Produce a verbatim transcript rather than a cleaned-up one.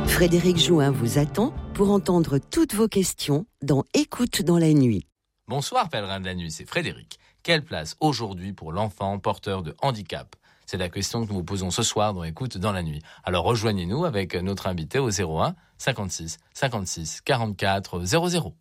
Frédéric Jouin vous attend pour entendre toutes vos questions dans Écoute dans la nuit. Bonsoir pèlerin de la nuit, c'est Frédéric. Quelle place aujourd'hui pour l'enfant porteur de handicap ? C'est la question que nous vous posons ce soir dans Écoute dans la nuit. Alors rejoignez-nous avec notre invité au zéro un cinquante-six cinquante-six quarante-quatre zéro zéro.